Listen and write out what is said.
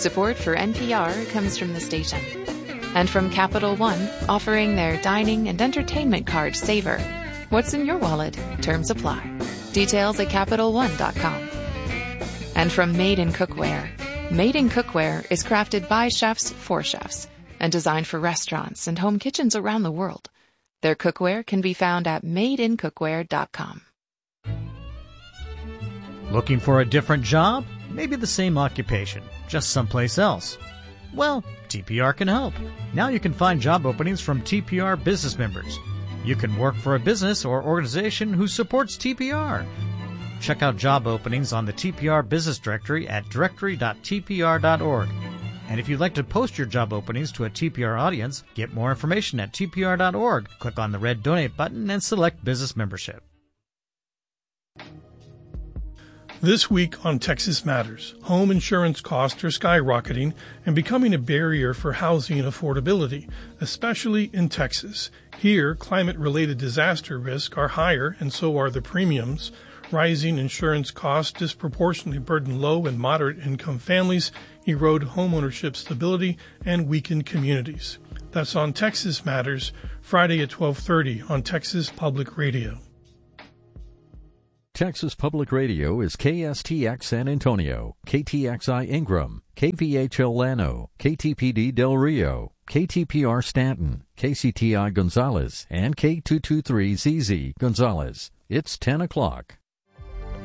Support for NPR comes from the station. And from Capital One, offering their dining and entertainment card Savor. What's in your wallet? Terms apply. Details at CapitalOne.com. And from Made in Cookware. Made in Cookware is crafted by chefs for chefs and designed for restaurants and home kitchens around the world. Their cookware can be found at madeincookware.com. Looking for a different job? Maybe the same occupation, just someplace else. Well, TPR can help. Now you can find job openings from TPR business members. You can work for a business or organization who supports TPR. Check out job openings on the TPR Business Directory at directory.tpr.org. And if you'd like to post your job openings to a TPR audience, get more information at tpr.org. Click on the red Donate button and select Business Membership. This week on Texas Matters, home insurance costs are skyrocketing and becoming a barrier for housing affordability, especially in Texas. Here, climate-related disaster risks are higher and so are the premiums. Rising insurance costs disproportionately burden low and moderate income families, erode homeownership stability, and weaken communities. That's on Texas Matters, Friday at 12:30 on Texas Public Radio. Texas Public Radio is KSTX San Antonio, KTXI Ingram, KVHL Llano, KTPD Del Rio, KTPR Stanton, KCTI Gonzales, and K223ZZ Gonzales. It's 10 o'clock.